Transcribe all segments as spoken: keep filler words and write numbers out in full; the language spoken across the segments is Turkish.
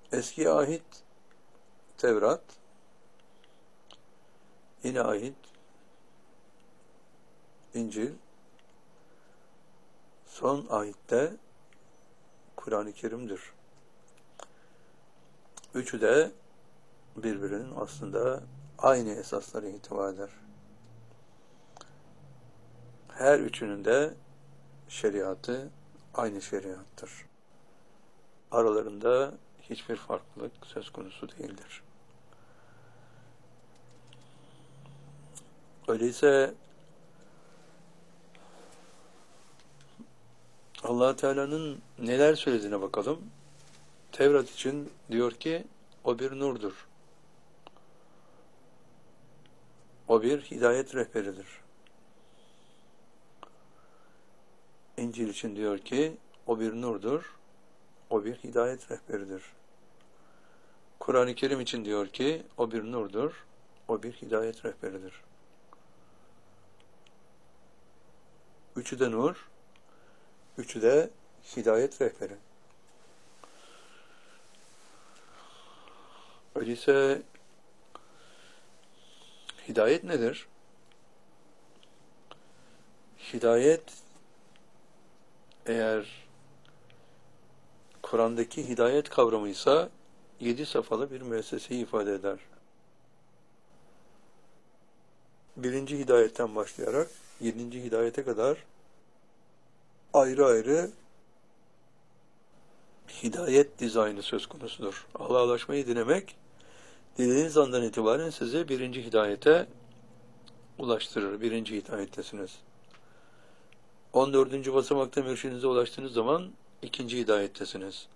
Eski ahit Tevrat, yeni ahit İncil, son ahitte Kur'an-ı Kerim'dir. Üçü de birbirinin aslında aynı esaslara ihtiva eder. Her üçünün de şeriatı aynı şeriattır. Aralarında hiçbir farklılık söz konusu değildir. Öyleyse Allah Teala'nın neler söylediğine bakalım. Tevrat için diyor ki o bir nurdur. O bir hidayet rehberidir. İncil için diyor ki o bir nurdur. O bir hidayet rehberidir. Kur'an-ı Kerim için diyor ki o bir nurdur. O bir hidayet rehberidir. Üçü de nur. Üçü de hidayet rehberi. Öyleyse hidayet nedir? Hidayet, eğer Kur'an'daki hidayet kavramıysa yedi safhalı bir müesseseyi ifade eder. Birinci hidayetten başlayarak yedinci hidayete kadar ayrı ayrı hidayet dizaynı söz konusudur. Allah'a ulaşmayı dilemek, dilediğiniz andan itibaren sizi birinci hidayete ulaştırır. Birinci hidayettesiniz. on dördüncü basamakta mürşidinize ulaştığınız zaman ikinci hidayettesiniz.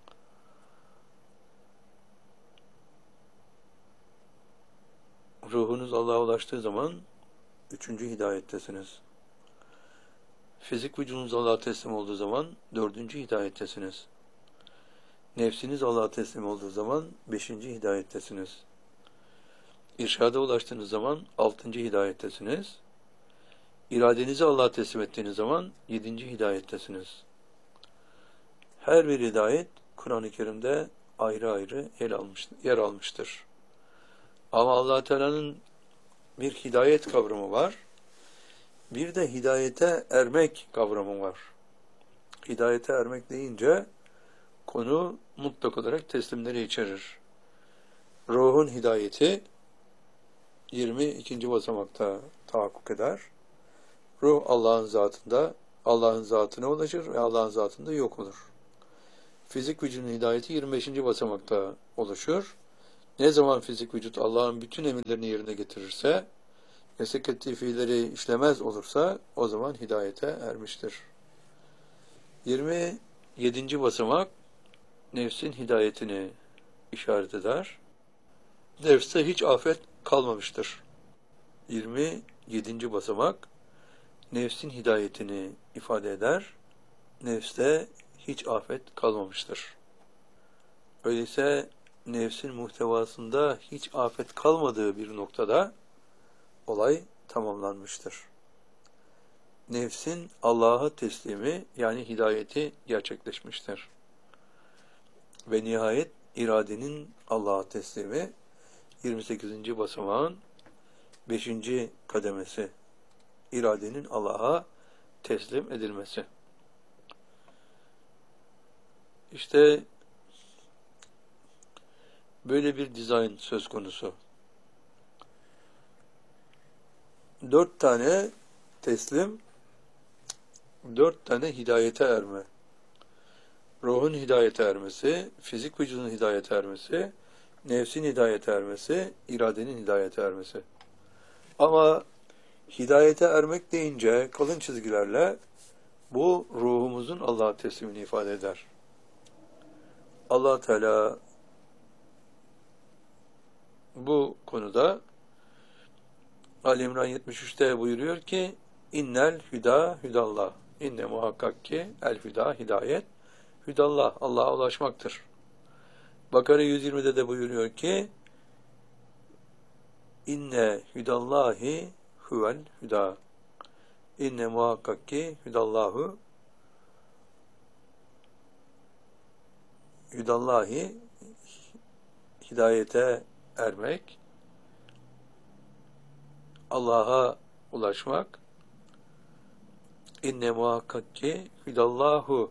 Ruhunuz Allah'a ulaştığı zaman üçüncü hidayettesiniz. Fizik vücudunuz Allah'a teslim olduğu zaman dördüncü hidayettesiniz. Nefsiniz Allah'a teslim olduğu zaman beşinci hidayettesiniz. İrşada ulaştığınız zaman altıncı hidayettesiniz. İradenizi Allah'a teslim ettiğiniz zaman yedinci hidayettesiniz. Her bir hidayet Kur'an-ı Kerim'de ayrı ayrı yer, almış, yer almıştır. Ama Allah Teala'nın bir hidayet kavramı var. Bir de hidayete ermek kavramı var. Hidayete ermek deyince konu mutlak olarak teslimleri içerir. Ruhun hidayeti yirmi ikinci basamakta tahakkuk eder. Ruh Allah'ın zatında, Allah'ın zatına ulaşır ve Allah'ın zatında yok olur. Fizik vücudun hidayeti yirmi beşinci basamakta oluşur. Ne zaman fizik vücut Allah'ın bütün emirlerini yerine getirirse, yasak ettiği fiilleri işlemez olursa o zaman hidayete ermiştir. yirmi yedinci basamak nefsin hidayetini işaret eder. Nefste hiç afet kalmamıştır. yirmi yedinci basamak nefsin hidayetini ifade eder. Nefste hiç afet kalmamıştır. Öyleyse nefsin muhtevasında hiç afet kalmadığı bir noktada olay tamamlanmıştır. Nefsin Allah'a teslimi yani hidayeti gerçekleşmiştir. Ve nihayet iradenin Allah'a teslimi yirmi sekizinci basamağın beşinci kademesi. İradenin Allah'a teslim edilmesi. İşte böyle bir dizayn söz konusu. Dört tane teslim, dört tane hidayete erme. Ruhun hidayete ermesi, fizik vücudun hidayete ermesi, nefsin hidayete ermesi, iradenin hidayete ermesi. Ama hidayete ermek deyince kalın çizgilerle bu ruhumuzun Allah'a teslimini ifade eder. Allah Teala bu konuda Ali İmran yetmiş üçte buyuruyor ki innel hüda hüdallah. İnne muhakkak ki el hüda hidayet hüdallah. Allah'a ulaşmaktır. Bakara yüz yirmide de buyuruyor ki inne hüdallahi huvel hüda. İnne muhakkak ki hüdallahu hüdallahi hidayete ermek, Allah'a ulaşmak, inne muhakkak ki hüdallahu,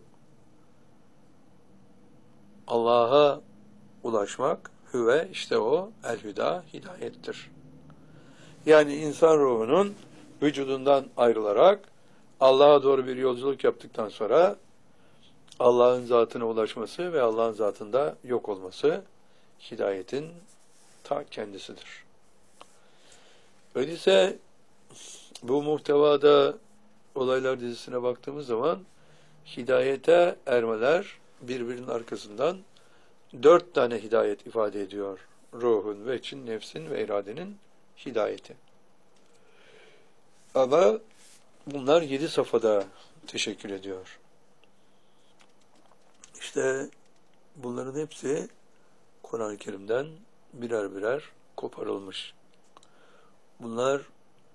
Allah'a ulaşmak, hüve işte o, el-hüda, hidayettir. Yani insan ruhunun vücudundan ayrılarak Allah'a doğru bir yolculuk yaptıktan sonra Allah'ın zatına ulaşması ve Allah'ın zatında yok olması hidayetin ta kendisidir. Öyleyse bu muhtevada olaylar dizisine baktığımız zaman hidayete ermeler birbirinin arkasından dört tane hidayet ifade ediyor. Ruhun, veçin, nefsin ve iradenin hidayeti. Ama bunlar yedi safhada teşekkür ediyor. İşte bunların hepsi Kur'an-ı Kerim'den birer birer koparılmış. Bunlar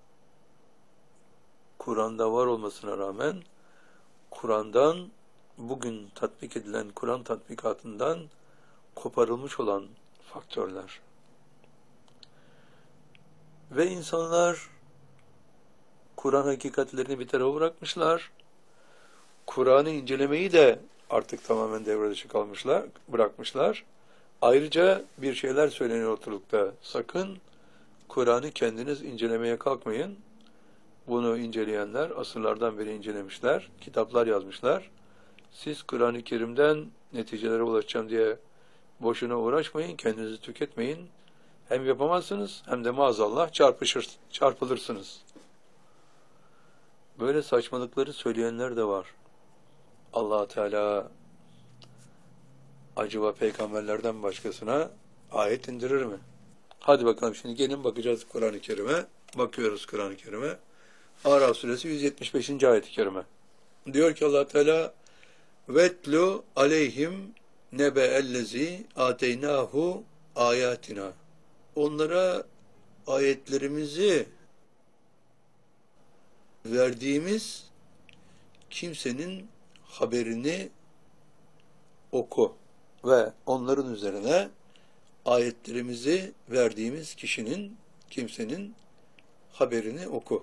Kur'an'da var olmasına rağmen Kur'an'dan, bugün tatbik edilen Kur'an tatbikatından koparılmış olan faktörler. Ve insanlar Kur'an hakikatlerini bir tarafa bırakmışlar. Kur'an'ı incelemeyi de artık tamamen devre dışı kalmışlar, bırakmışlar. Ayrıca bir şeyler söyleniyor ortalıkta. Sakın Kur'an'ı kendiniz incelemeye kalkmayın. Bunu inceleyenler asırlardan beri incelemişler, kitaplar yazmışlar. Siz Kur'an-ı Kerim'den neticelere ulaşacağım diye boşuna uğraşmayın, kendinizi tüketmeyin. Hem yapamazsınız hem de maazallah çarpışır, çarpılırsınız. Böyle saçmalıkları söyleyenler de var. Allah Teala acaba peygamberlerden başkasına ayet indirir mi? Hadi bakalım şimdi gelin bakacağız Kur'an-ı Kerim'e. Bakıyoruz Kur'an-ı Kerim'e. Araf suresi yüz yetmiş beşinci ayet-i kerime. Diyor ki Allah Teala vetlu aleyhim nebe'ellezi ateynahu ayatina. Onlara ayetlerimizi verdiğimiz kimsenin haberini oku ve onların üzerine ayetlerimizi verdiğimiz kişinin, kimsenin haberini oku.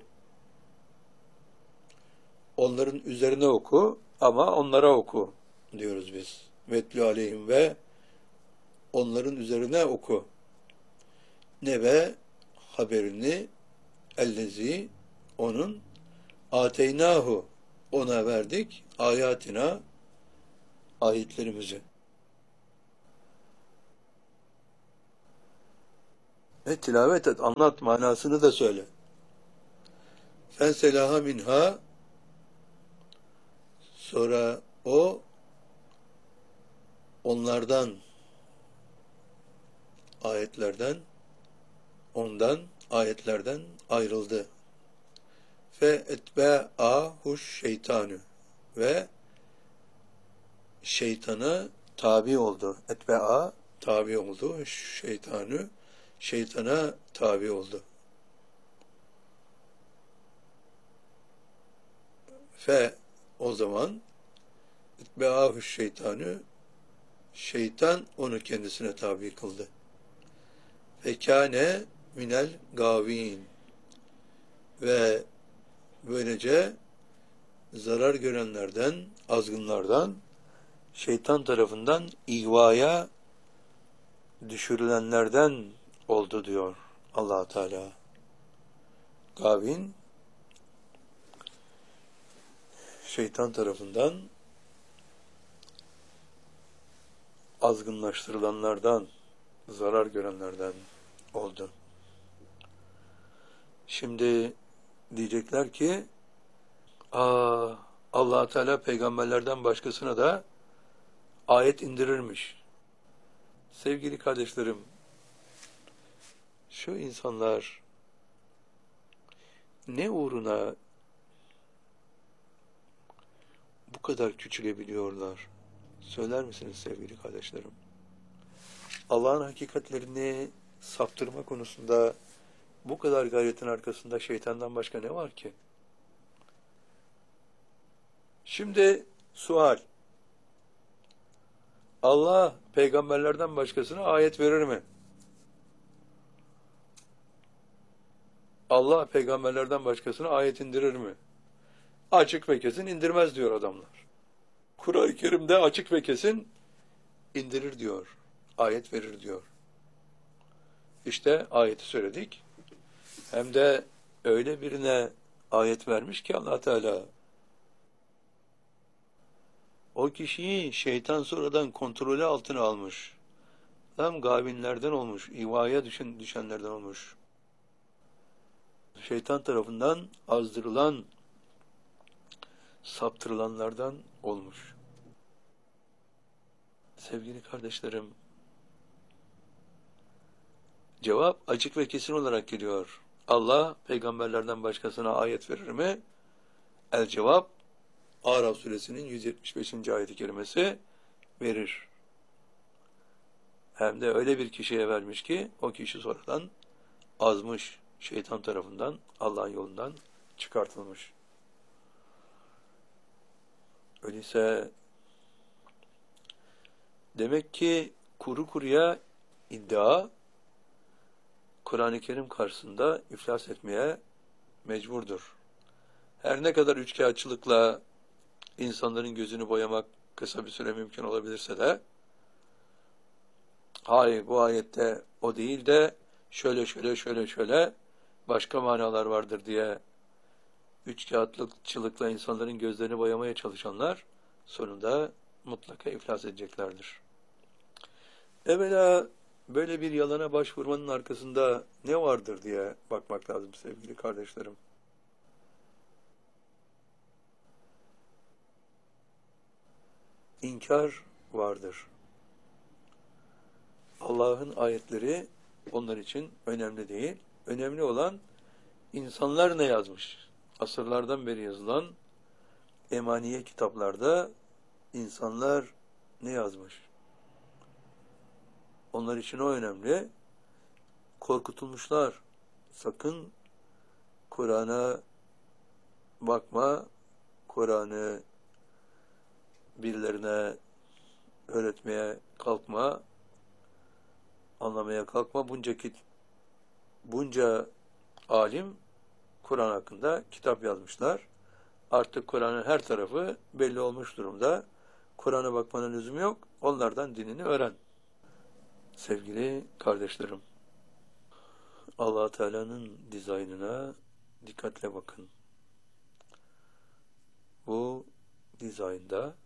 Onların üzerine oku ama onlara oku diyoruz biz. Vetlü aleyhim ve onların üzerine oku. Nebe haberini ellezi onun ateynahu ona verdik ayatina ayetlerimizi. Ve tilavet et, anlat, manasını da söyle. Fenselaha minha sonra o onlardan ayetlerden ondan ayetlerden ayrıldı. Fe etbe'ahuş şeytanü ve şeytana tabi oldu. Etbe'a tabi oldu. Şeytanı şeytana tabi oldu. Fe o zaman etbe'ahuş şeytanı şeytan onu kendisine tabi kıldı. Fekâne minel gâvîn ve böylece zarar görenlerden, azgınlardan, şeytan tarafından ihvaya düşürülenlerden oldu diyor Allah Teala. Gavin şeytan tarafından azgınlaştırılanlardan, zarar görenlerden oldu. Şimdi diyecekler ki aa, Allah Teala peygamberlerden başkasına da ayet indirirmiş. Sevgili kardeşlerim, şu insanlar ne uğruna bu kadar küçülebiliyorlar? Söyler misiniz sevgili kardeşlerim? Allah'ın hakikatlerini saptırma konusunda bu kadar gayretin arkasında şeytandan başka ne var ki? Şimdi sual. Allah peygamberlerden başkasına ayet verir mi? Allah peygamberlerden başkasına ayet indirir mi? Açık ve kesin indirmez diyor adamlar. Kur'an-ı Kerim'de açık ve kesin indirir diyor. Ayet verir diyor. İşte ayeti söyledik. Hem de öyle birine ayet vermiş ki Allah Teala o kişiyi şeytan sonradan kontrolü altına almış. Tam gavinlerden olmuş, ivaya düşen, düşenlerden olmuş. Şeytan tarafından azdırılan, saptırılanlardan olmuş. Sevgili kardeşlerim, cevap açık ve kesin olarak geliyor. Allah peygamberlerden başkasına ayet verir mi? El cevap, Araf suresinin yüz yetmiş beşinci ayet-i kerimesi verir. Hem de öyle bir kişiye vermiş ki o kişi sonradan azmış, şeytan tarafından Allah'ın yolundan çıkartılmış. Öyleyse demek ki kuru kuruya iddia Kur'an-ı Kerim karşısında iflas etmeye mecburdur. Her ne kadar üçkağıtçılıkla insanların gözünü boyamak kısa bir süre mümkün olabilirse de hayır bu ayette o değil de şöyle şöyle şöyle şöyle başka manalar vardır diye üçkağıtçılıkla insanların gözlerini boyamaya çalışanlar sonunda mutlaka iflas edeceklerdir. Evvela böyle bir yalana başvurmanın arkasında ne vardır diye bakmak lazım sevgili kardeşlerim. İnkar vardır. Allah'ın ayetleri onlar için önemli değil. Önemli olan insanlar ne yazmış? Asırlardan beri yazılan emaniye kitaplarda insanlar ne yazmış? Onlar için o önemli. Korkutulmuşlar. Sakın Kur'an'a bakma, Kur'an'ı birilerine öğretmeye kalkma, anlamaya kalkma. Bunca kit, bunca alim Kur'an hakkında kitap yazmışlar. Artık Kur'an'ın her tarafı belli olmuş durumda. Kur'an'a bakmanın lüzumu yok. Onlardan dinini öğren. Sevgili kardeşlerim, Allah Teala'nın dizaynına dikkatle bakın. Bu dizaynda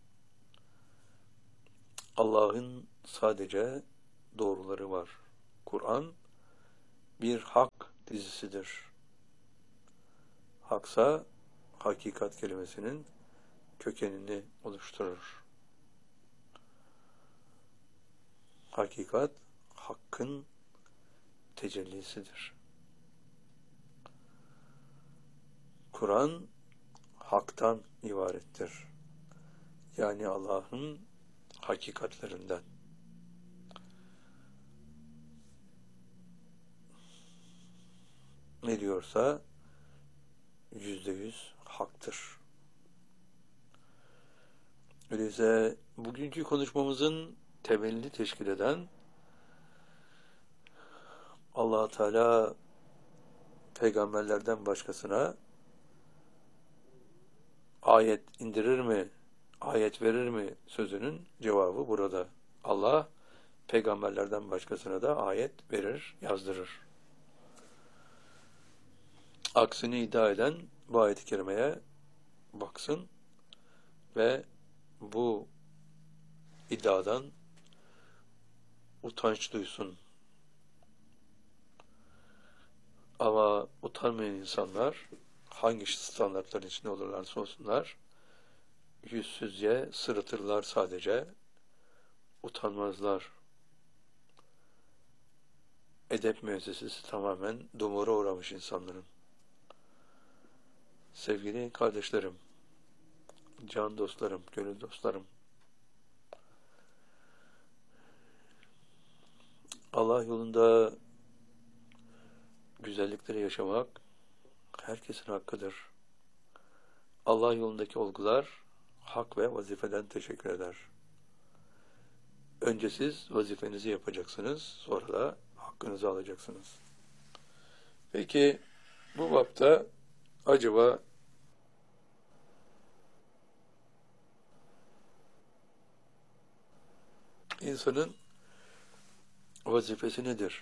Allah'ın sadece doğruları var. Kur'an bir hak dizisidir. Haksa hakikat kelimesinin kökenini oluşturur. Hakikat, hakkın tecellisidir. Kur'an, haktan ibarettir. Yani Allah'ın hakikatlerinden. Ne diyorsa yüzde yüz haktır. Öyleyse bugünkü konuşmamızın temelini teşkil eden Allah Teala peygamberlerden başkasına ayet indirir mi, ayet verir mi sözünün cevabı burada. Allah peygamberlerden başkasına da ayet verir, yazdırır. Aksini iddia eden bu ayet-i kerimeye baksın ve bu iddiadan utanç duysun. Ama utanmayan insanlar hangi standartların içinde olurlarsa olsunlar yüzsüzce sırıtırlar sadece, utanmazlar. Edep müessesesi tamamen dumura uğramış insanların. Sevgili kardeşlerim, can dostlarım, gönül dostlarım, Allah yolunda güzellikleri yaşamak herkesin hakkıdır. Allah yolundaki olgular hak ve vazifeden teşekkür eder. Önce siz vazifenizi yapacaksınız, sonra da hakkınızı alacaksınız. Peki bu bapta acaba insanın vazifesi nedir?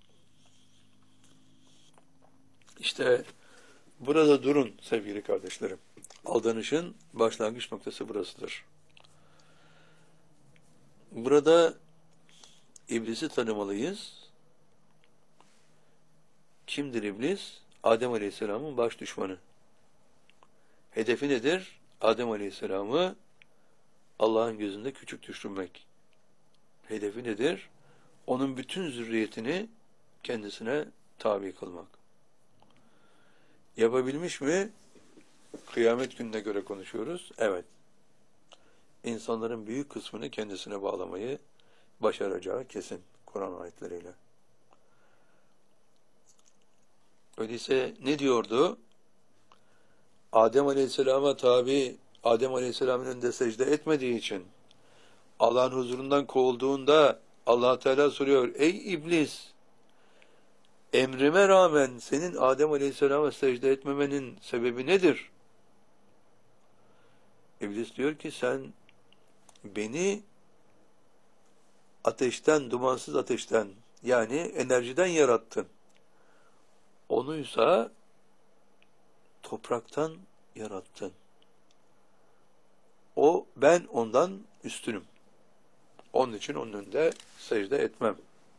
İşte burada durun sevgili kardeşlerim. Aldanışın başlangıç noktası burasıdır. Burada iblisi tanımalıyız. Kimdir iblis? Adem Aleyhisselam'ın baş düşmanı. Hedefi nedir? Adem Aleyhisselam'ı Allah'ın gözünde küçük düşürmek. Hedefi nedir? Onun bütün zürriyetini kendisine tabi kılmak. Yapabilmiş mi? Kıyamet gününe göre konuşuyoruz. Evet. İnsanların büyük kısmını kendisine bağlamayı başaracağı kesin Kur'an ayetleriyle. Öyleyse ne diyordu? Adem Aleyhisselam'a tabi, Adem Aleyhisselam'ın önünde secde etmediği için Allah'ın huzurundan kovulduğunda Allah Teala soruyor: ey iblis, emrime rağmen senin Adem Aleyhisselam'a secde etmemenin sebebi nedir? İblis diyor ki sen beni ateşten, dumansız ateşten, yani enerjiden yarattın. Onuysa topraktan yarattın. O, ben ondan üstünüm. Onun için onun önünde secde etmem.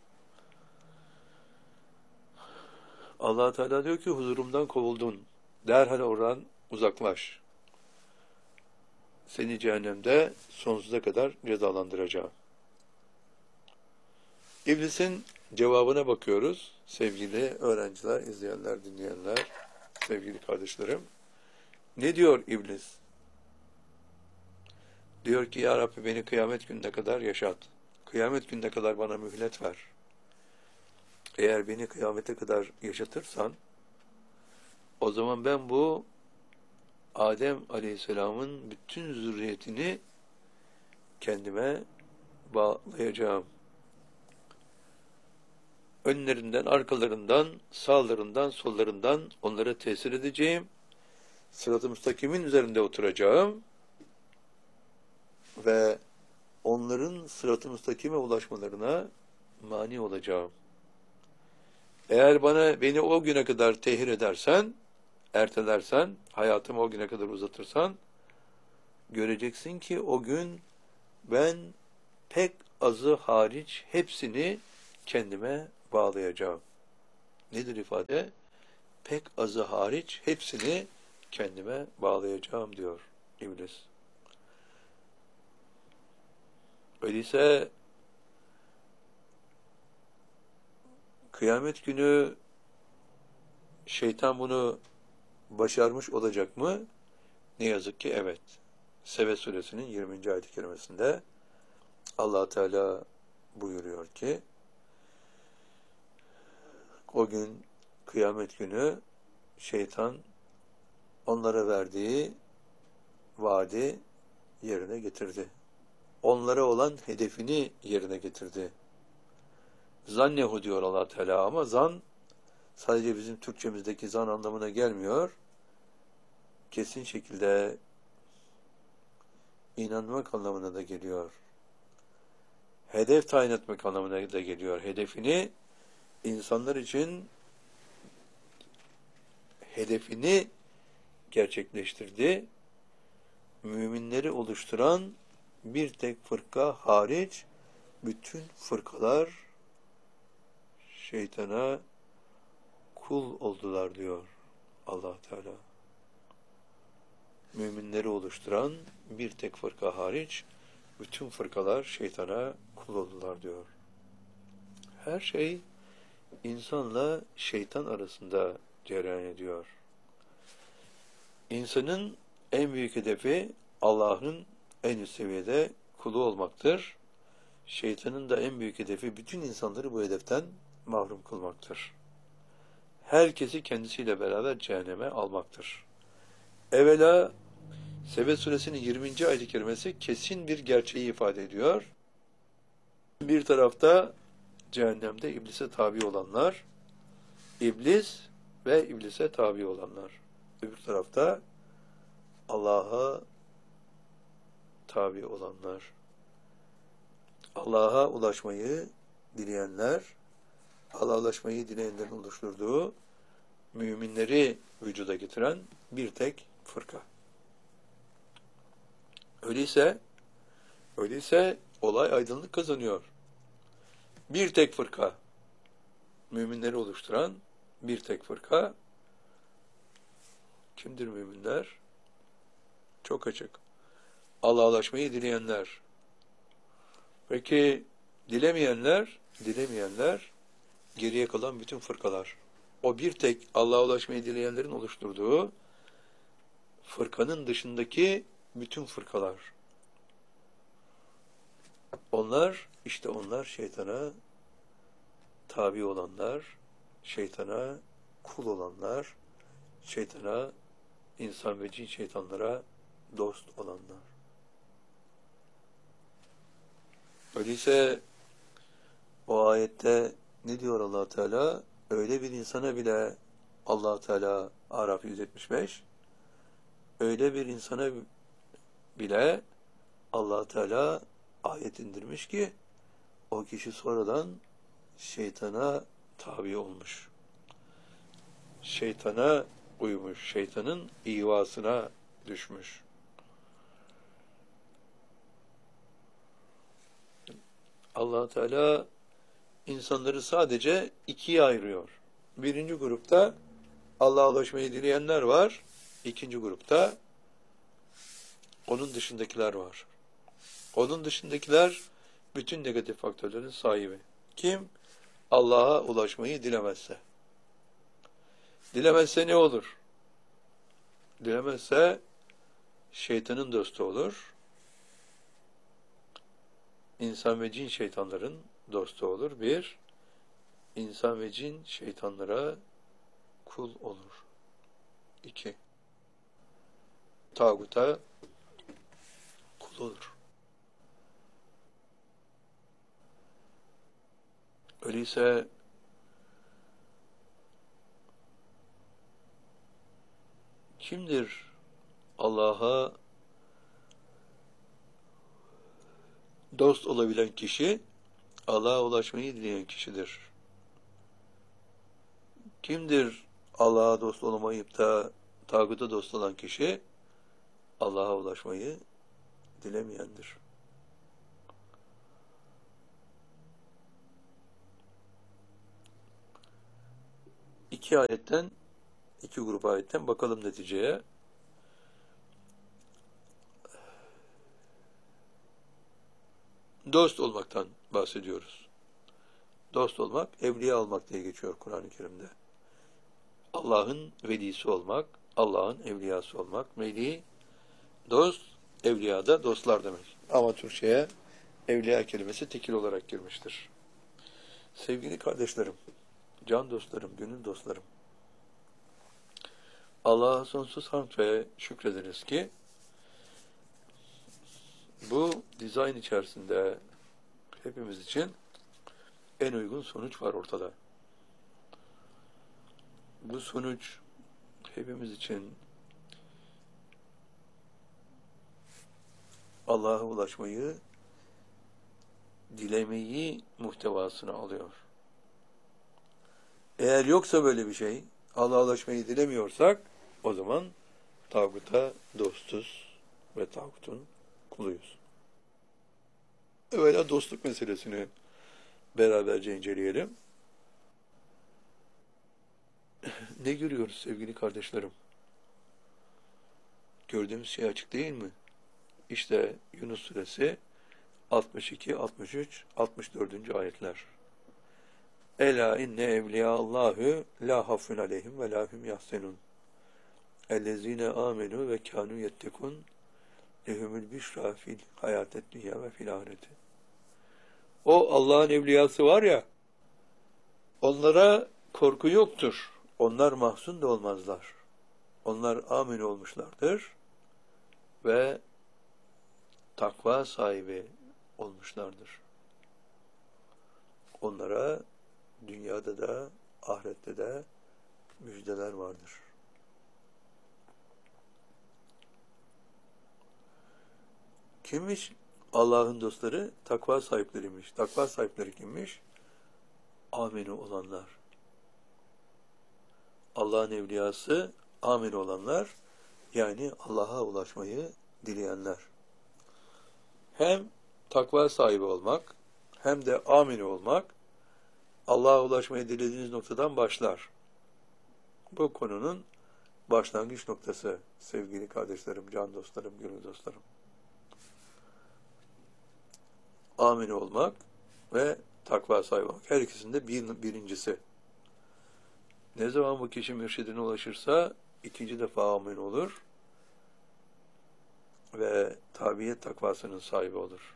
Allah Teala diyor ki huzurumdan kovuldun. Derhal oradan uzaklaş. Seni cehennemde sonsuza kadar cezalandıracağım. İblisin cevabına bakıyoruz. Sevgili öğrenciler, izleyenler, dinleyenler, sevgili kardeşlerim. Ne diyor iblis? Diyor ki ya Rabbi beni kıyamet gününe kadar yaşat. Kıyamet gününe kadar bana mühlet ver. Eğer beni kıyamete kadar yaşatırsan o zaman ben bu Adem Aleyhisselam'ın bütün zürriyetini kendime bağlayacağım. Önlerinden, arkalarından, sağlarından, sollarından onlara tesir edeceğim. Sırat-ı müstakimin üzerinde oturacağım ve onların sırat-ı müstakime ulaşmalarına mani olacağım. Eğer bana beni o güne kadar tehir edersen, ertelersen, hayatımı o güne kadar uzatırsan, göreceksin ki o gün ben pek azı hariç hepsini kendime bağlayacağım. Nedir ifade? Pek azı hariç hepsini kendime bağlayacağım diyor iblis. Öyleyse kıyamet günü şeytan bunu başarmış olacak mı? Ne yazık ki evet. Sebe suresinin yirminci ayet-i kerimesinde Allah Teala buyuruyor ki o gün kıyamet günü şeytan onlara verdiği vaadi yerine getirdi. Onlara olan hedefini yerine getirdi. Zannehu diyor Allah Teala ama zan sadece bizim Türkçemizdeki zan anlamına gelmiyor. Kesin şekilde inanmak anlamına da geliyor. Hedef tayin etmek anlamına da geliyor. Hedefini insanlar için hedefini gerçekleştirdi. Müminleri oluşturan bir tek fırka hariç bütün fırkalar şeytana kul oldular diyor Allah Teala. Müminleri oluşturan bir tek fırka hariç bütün fırkalar şeytana kul oldular diyor. Her şey insanla şeytan arasında cereyan ediyor. İnsanın en büyük hedefi Allah'ın en üst seviyede kulu olmaktır. Şeytanın da en büyük hedefi bütün insanları bu hedeften mahrum kılmaktır. Herkesi kendisiyle beraber cehenneme almaktır. Evvela Sebe suresinin yirminci ayet-i kerimesi kesin bir gerçeği ifade ediyor. Bir tarafta cehennemde iblise tabi olanlar, iblis ve iblise tabi olanlar. Öbür tarafta Allah'a tabi olanlar. Allah'a ulaşmayı dileyenler, Allah'a ulaşmayı dileyenlerin oluşturduğu müminleri vücuda getiren bir tek fırka. Öyleyse, öyleyse olay aydınlık kazanıyor. Bir tek fırka, müminleri oluşturan bir tek fırka. Kimdir müminler? Çok açık. Allah'a ulaşmayı dileyenler. Peki dilemeyenler, dilemeyenler geriye kalan bütün fırkalar. O bir tek Allah'a ulaşmayı dileyenlerin oluşturduğu fırkanın dışındaki bütün fırkalar. Onlar, işte onlar şeytana tabi olanlar, şeytana kul olanlar, şeytana, insan ve cin şeytanlara dost olanlar. Öyleyse o ayette ne diyor Allah Teala? Öyle bir insana bile Allah Teala Araf yüz yetmiş beş, öyle bir insana bile Allah Teala ayet indirmiş ki o kişi sonradan şeytana tabi olmuş. Şeytana uymuş, şeytanın ihvasına düşmüş. Allah Teala insanları sadece ikiye ayırıyor. Birinci grupta Allah'a ulaşmayı dileyenler var. İkinci grupta onun dışındakiler var. Onun dışındakiler bütün negatif faktörlerin sahibi. Kim? Allah'a ulaşmayı dilemezse. Dilemezse ne olur? Dilemezse şeytanın dostu olur. İnsan ve cin şeytanların dostu olur. Bir, insan ve cin şeytanlara kul olur. İki, tağuta kul olur. Öyleyse kimdir Allah'a dost olabilen kişi? Allah'a ulaşmayı dileyen kişidir. Kimdir Allah'a dost olamayıp da tağuta dost olan kişi? Allah'a ulaşmayı dilemeyendir. İki ayetten, iki grup ayetten bakalım neticeye. Dost olmaktan bahsediyoruz. Dost olmak, evliya olmak diye geçiyor Kur'an-ı Kerim'de. Allah'ın velisi olmak, Allah'ın evliyası olmak. Veli, dost, evliya da dostlar demek. Ama Türkçe'ye evliya kelimesi tekil olarak girmiştir. Sevgili kardeşlerim, can dostlarım, gönül dostlarım, Allah'a sonsuz hamd ve şükrederiz ki bu dizayn içerisinde hepimiz için en uygun sonuç var ortada. Bu sonuç hepimiz için Allah'a ulaşmayı, dilemeyi muhtevasına alıyor. Eğer yoksa böyle bir şey, Allah'a ulaşmayı dilemiyorsak, o zaman tağuta dostuz ve tağutun kuluyuz. Evvela dostluk meselesini beraberce inceleyelim. Ne görüyoruz sevgili kardeşlerim? Gördüğümüz şey açık değil mi? İşte Yunus suresi altmış iki, altmış üç, altmış dördüncü ayetler. Ela inne evliyallahü la hafun aleyhim ve la hum yahsenun. Ellezine amenu ve kanu yettekun lehumul büşra fil hayatet dünya ve fil ahireti. O Allah'ın evliyası var ya, onlara korku yoktur. Onlar mahzun da olmazlar. Onlar amin olmuşlardır ve takva sahibi olmuşlardır. onlara dünyada da ahirette de müjdeler vardır. Kimmiş? Allah'ın dostları takva sahipleriymiş. Takva sahipleri kimmiş? Amini olanlar. Allah'ın evliyası amini olanlar, yani Allah'a ulaşmayı dileyenler. Hem takva sahibi olmak, hem de amini olmak, Allah'a ulaşmayı dilediğiniz noktadan başlar. Bu konunun başlangıç noktası sevgili kardeşlerim, can dostlarım, gönül dostlarım. Amin olmak ve takva sahibi olmak. Her ikisinde bir, birincisi. Ne zaman bu kişi mürşidine ulaşırsa ikinci defa amin olur ve tabiyet takvasının sahibi olur.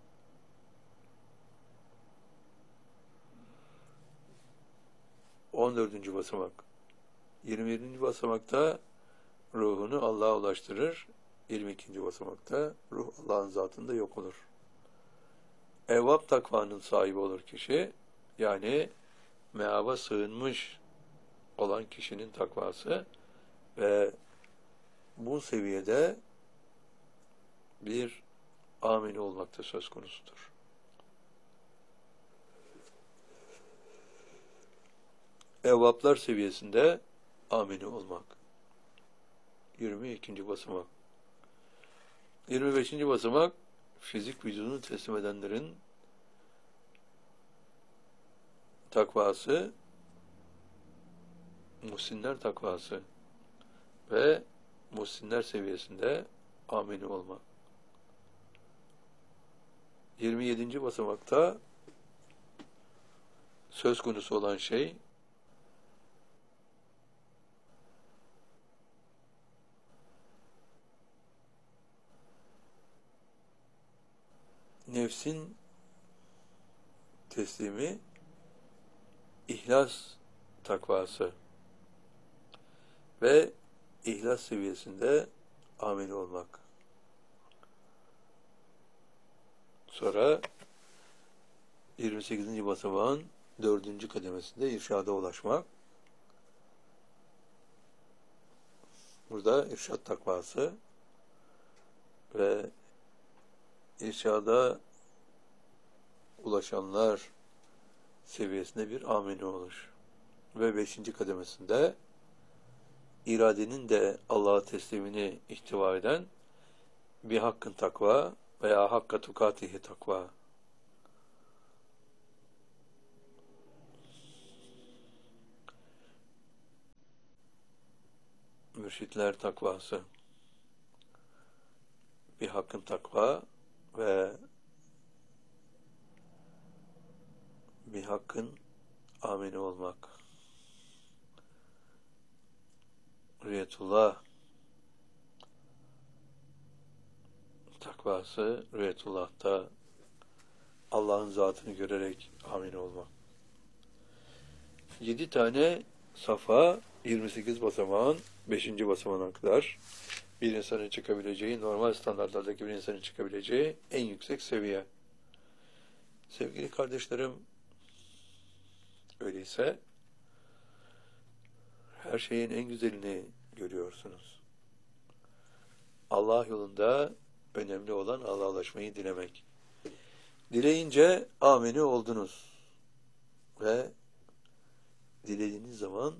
on dördüncü basamak. yirmi yedinci basamakta ruhunu Allah'a ulaştırır. yirmi ikinci basamakta ruh Allah'ın zatında yok olur. Evvab takvanın sahibi olur kişi. Yani meaba sığınmış olan kişinin takvası ve bu seviyede bir amin olmakta söz konusudur. Evvaplar seviyesinde amini olmak. yirmi ikinci basamak. yirmi beşinci basamak fizik vücudunu teslim edenlerin takvası, muhsinler takvası ve muhsinler seviyesinde amini olmak. yirmi yedinci basamakta söz konusu olan şey nefsin teslimi, ihlas takvası ve ihlas seviyesinde ameli olmak. Sonra yirmi sekizinci basamağın dördüncü kademesinde irşada ulaşmak. Burada irşad takvası ve irşada ulaşanlar seviyesinde bir amini olur. Ve beşinci kademesinde iradenin de Allah'a teslimini ihtiva eden bir hakkın takva veya hakka tukatihi takva. Mürşitler takvası. Bir hakkın takva ve bir hakkın amini olmak. Rüyetullah takvası, Rüyetullah'ta Allah'ın zatını görerek amin olmak. Yedi tane safa, yirmi sekiz basamağın beşinci basamağına kadar bir insanın çıkabileceği, normal standartlardaki bir insanın çıkabileceği en yüksek seviye. Sevgili kardeşlerim, öyleyse her şeyin en güzelini görüyorsunuz. Allah yolunda önemli olan Allah'a ulaşmayı dilemek. Dileyince amini oldunuz. Ve dilediğiniz zaman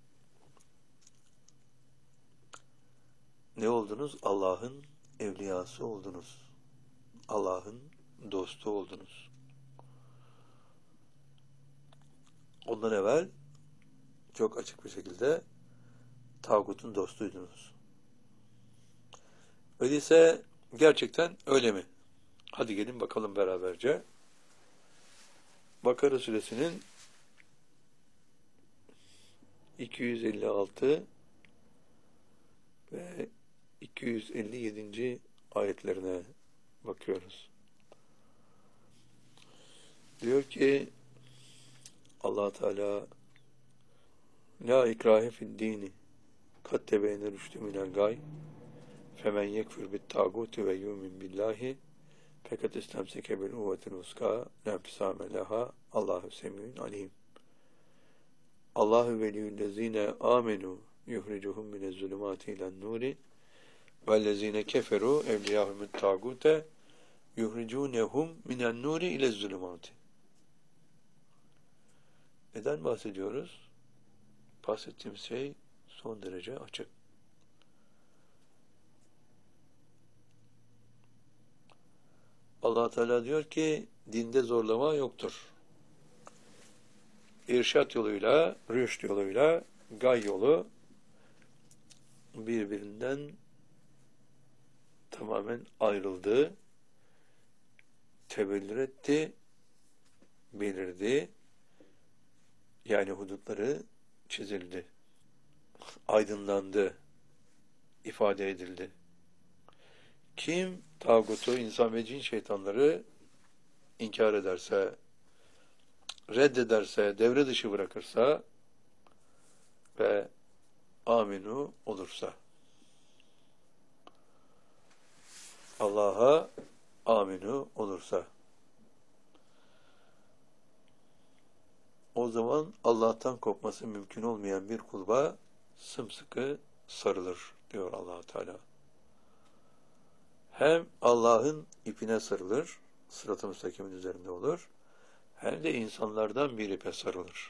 ne oldunuz? Allah'ın evliyası oldunuz. Allah'ın dostu oldunuz. Ondan evvel çok açık bir şekilde tağutun dostuydunuz. Öyleyse gerçekten öyle mi? Hadi gelin bakalım beraberce. Bakara suresinin iki yüz elli altı ve iki yüz elli yedinci ayetlerine bakıyoruz. Diyor ki Allah Teala La ikrahe fid dini kad tebeyne rüştü minel gay femen yekfur bit tağuti ve yumin billahi Fakat istemseke bil uvvetil uska la pisame leha Allahu semiyun alim. Allahu veliyyüllezine amenu yuhricuhum minez zulümati ilen nuri vellezine keferu evliyahumut tagute yuhricunehum minen nuri ilez zulümati. Neden bahsediyoruz? Bahsettiğimiz şey son derece açık. Allah Teala diyor ki dinde zorlama yoktur. İrşat yoluyla, rüşt yoluyla gay yolu birbirinden tamamen ayrıldı, tebellür etti, belirdi. Yani hudutları çizildi, aydınlandı, ifade edildi. Kim tağutu, insan ve cin şeytanları inkar ederse, reddederse, devre dışı bırakırsa ve aminu olursa, Allah'a aminu olursa, o zaman Allah'tan kopması mümkün olmayan bir kulba sımsıkı sarılır diyor Allah Teala. Hem Allah'ın ipine sarılır, sırat-ı müstakimin üzerinde olur, hem de insanlardan bir ipe sarılır.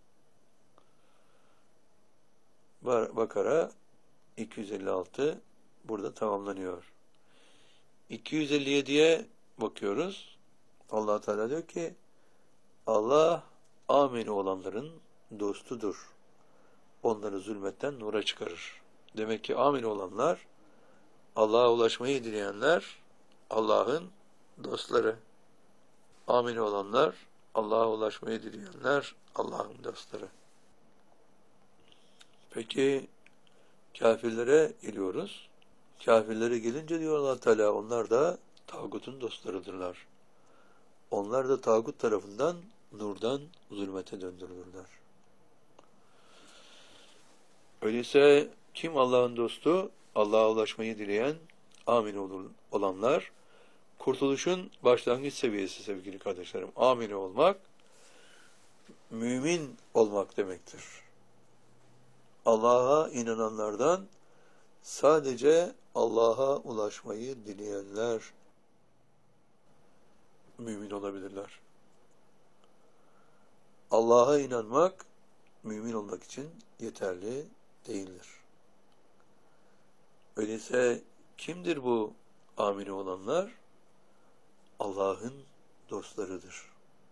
Bakara iki yüz elli altı burada tamamlanıyor. iki yüz elli yediye bakıyoruz. Allah Teala diyor ki Allah amini olanların dostudur. Onları zulmetten nura çıkarır. Demek ki amini olanlar, Allah'a ulaşmayı dileyenler Allah'ın dostları. Amini olanlar, Allah'a ulaşmayı dileyenler Allah'ın dostları. Peki kafirlere geliyoruz. Kafirlere gelince diyor Allah Teala onlar da tağutun dostlarıdırlar. Onlar da tağut tarafından nurdan zulmete döndürülürler. Öyleyse kim Allah'ın dostu? Allah'a ulaşmayı dileyen amin olur, olanlar kurtuluşun başlangıç seviyesi sevgili kardeşlerim. Amin olmak mümin olmak demektir. Allah'a inananlardan sadece Allah'a ulaşmayı dileyenler mümin olabilirler. Allah'a inanmak mümin olmak için yeterli değildir. Öyleyse kimdir bu amini olanlar? Allah'ın dostlarıdır.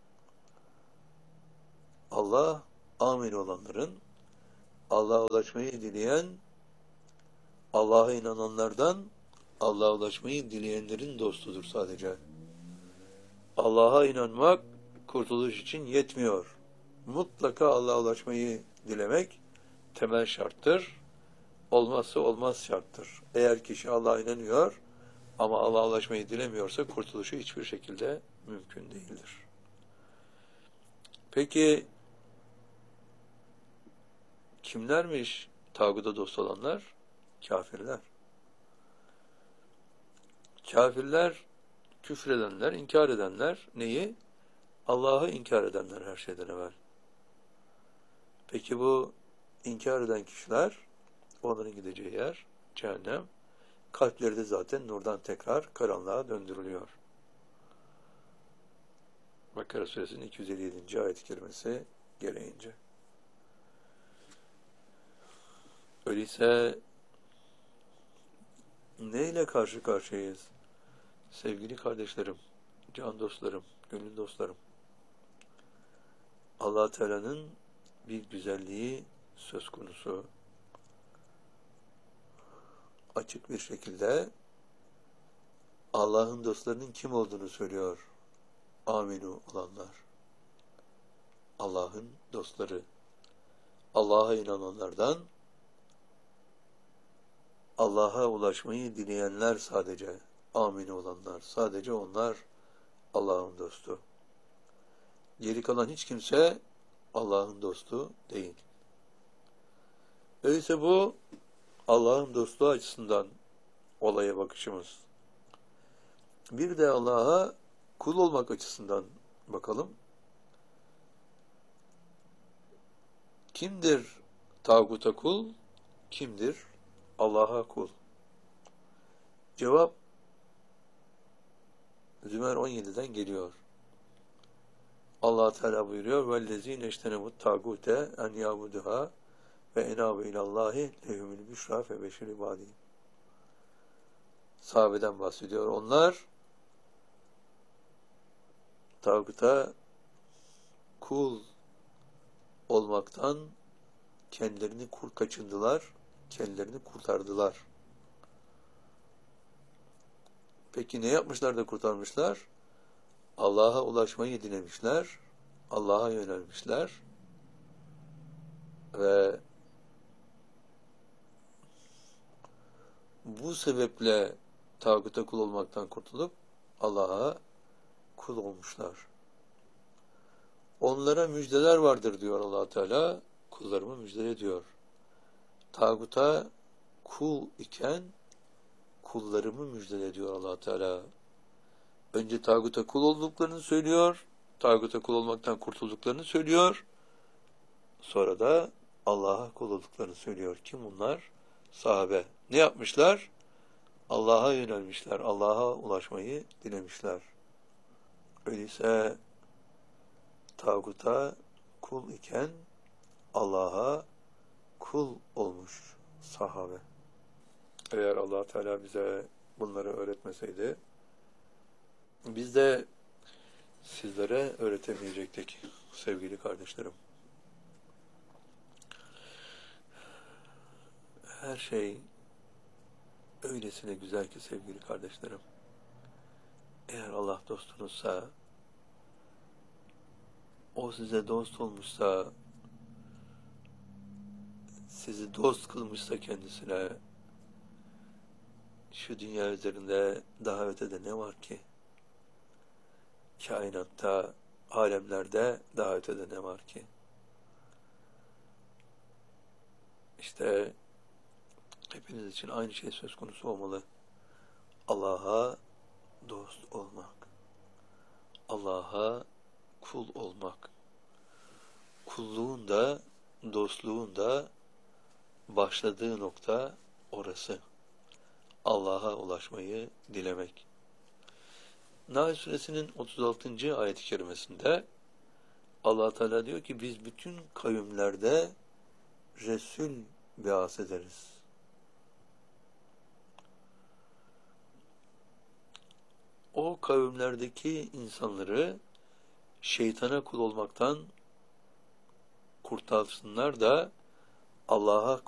Allah amin olanların, Allah'a ulaşmayı dileyen, Allah'a inananlardan Allah'a ulaşmayı dileyenlerin dostudur sadece. Allah'a inanmak kurtuluş için yetmiyor. Mutlaka Allah'a ulaşmayı dilemek temel şarttır. Olmazsa olmaz şarttır. Eğer kişi Allah'a inanıyor ama Allah'a ulaşmayı dilemiyorsa kurtuluşu hiçbir şekilde mümkün değildir. Peki kimlermiş tağuta dost olanlar? Kafirler. Kafirler, küfredenler, inkar edenler neyi? Allah'ı inkar edenler her şeyden evvel. Peki bu inkar eden kişiler, onların gideceği yer cehennem. Kalpleri de zaten nurdan tekrar karanlığa döndürülüyor. Bakara Suresinin iki yüz elli yedinci ayet-i kerimesi gereğince. Öyleyse neyle karşı karşıyayız? Sevgili kardeşlerim, can dostlarım, gönül dostlarım. Allah Teala'nın bir güzelliği söz konusu. Açık bir şekilde Allah'ın dostlarının kim olduğunu söylüyor. Aminu olanlar. Allah'ın dostları. Allah'a inananlardan Allah'a ulaşmayı dileyenler sadece amin olanlar. Sadece onlar Allah'ın dostu. Geri kalan hiç kimse Allah'ın dostu değil. Öyleyse bu Allah'ın dostluğu açısından olaya bakışımız. Bir de Allah'a kul olmak açısından bakalım. Kimdir tağuta kul? Kimdir Allah'a kul? Cevap Zümer on yediden geliyor. Allah Teala buyuruyor: "Vellezîne eştenebut tağute en yâbuduhâ ve enâbu ilallâhi lehumul büşrâ fe beşir ibâdî." Sahabeden bahsediyor. Onlar tağuta kul olmaktan kendilerini kur kaçındılar, kendilerini kurtardılar. Peki ne yapmışlar da kurtarmışlar? Allah'a ulaşmayı dilemişler, Allah'a yönelmişler ve bu sebeple tağuta kul olmaktan kurtulup Allah'a kul olmuşlar. Onlara müjdeler vardır diyor Allah Teala, kullarımı müjdele diyor. Tağuta kul iken kullarımı müjdele diyor Allah Teala. Önce tağuta kul olduklarını söylüyor, tağuta kul olmaktan kurtulduklarını söylüyor, sonra da Allah'a kul olduklarını söylüyor. Kim bunlar? Sahabe. Ne yapmışlar? Allah'a yönelmişler, Allah'a ulaşmayı dilemişler. Öyleyse tağuta kul iken Allah'a kul olmuş sahabe. Eğer Allah Teala bize bunları öğretmeseydi, biz de sizlere öğretemeyecektik sevgili kardeşlerim. Her şey öylesine güzel ki sevgili kardeşlerim. Eğer Allah dostunuzsa, o size dost olmuşsa, sizi dost kılmışsa kendisine, şu dünya üzerinde daha ötede ne var ki? Kainatta, alemlerde daha ötede ne var ki? İşte hepiniz için aynı şey söz konusu olmalı. Allah'a dost olmak. Allah'a kul olmak. Kulluğun da, dostluğun da başladığı nokta orası. Allah'a ulaşmayı dilemek. Nahl Suresinin otuz altıncı ayet-i kerimesinde Allah Teala diyor ki biz bütün kavimlerde Resul beas ederiz. O kavimlerdeki insanları şeytana kul olmaktan kurtarsınlar da Allah'a